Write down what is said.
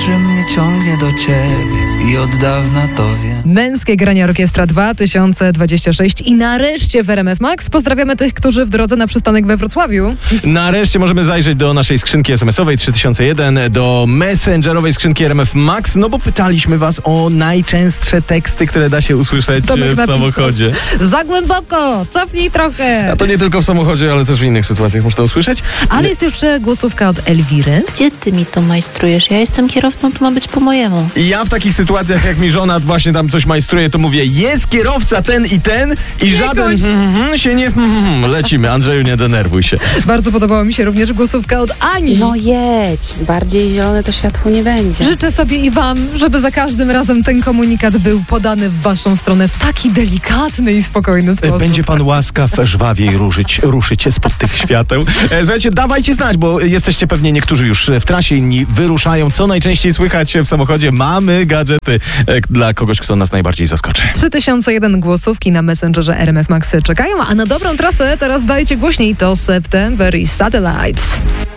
że mnie ciągnie do ciebie i od dawna to wiem. Męskie granie Orkiestra 2026 i nareszcie w RMF Max pozdrawiamy tych, którzy w drodze na przystanek we Wrocławiu. Nareszcie możemy zajrzeć do naszej skrzynki SMS-owej 3001, do messengerowej skrzynki RMF Max, no bo pytaliśmy was o najczęstsze teksty, które da się usłyszeć w samochodzie. Za głęboko, cofnij trochę. A to nie tylko w samochodzie, ale też w innych sytuacjach można usłyszeć. Ale jest jeszcze głosówka od Elwiry. Gdzie ty mi to majstrujesz? Ja jestem kierowcą, to ma być po mojemu. I ja w takich sytuacjach, jak mi żona właśnie tam coś majstruje, to mówię, jest kierowca ten i ten i żaden się nie... Lecimy, Andrzeju, nie denerwuj się. Bardzo podobała mi się również głosówka od Ani. No jedź, bardziej zielone to światło nie będzie. Życzę sobie i wam, żeby za każdym razem ten komunikat był podany w waszą stronę w taki delikatny i spokojny sposób. Będzie pan łaskaw żwawiej ruszyć spod tych świateł. Słuchajcie, dawajcie znać, bo jesteście pewnie niektórzy już w trasie, inni wyruszają. Co najczęściej słychać w samochodzie? Mamy gadżety dla kogoś, kto nas najbardziej zaskoczy. 3001 głosówki na Messengerze RMF Max czekają, a na dobrą trasę teraz dajcie głośniej to September i Satellites.